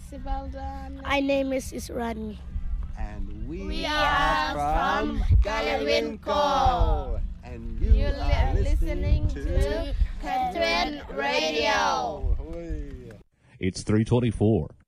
Sibaldan. My name is Israni. And we are from Galawinko. And you are listening to Catherine Radio. Hooray. It's 3:24.